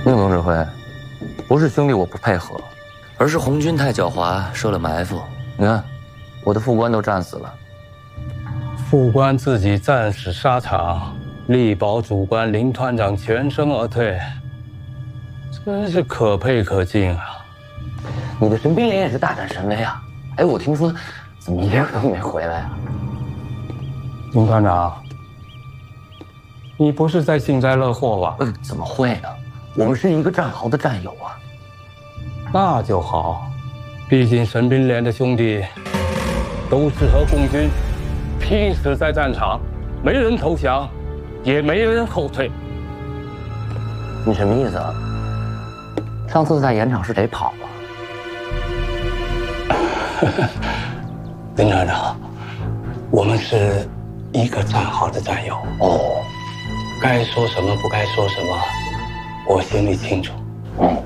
宁总指挥，不是兄弟我不配合， 而是红军太狡猾，设了埋伏。 你看，我的副官都战死了。 副官自己战死沙场，力保主官林团长全身而退，真是可佩可敬啊！ 你的神兵连也是大展神威啊！哎，我听说怎么一个都没回来啊？ 林团长，你不是在幸灾乐祸吧？ 怎么会呢？我们是一个战壕的战友啊。 那就好，毕竟神兵连的兄弟都是和共军拼死在战场，没人投降，也没人后退。 你什么意思啊？上次在盐场是谁跑了？ 林团长，我们是一个战壕的战友。 哦， 该说什么不该说什么，我心里清楚。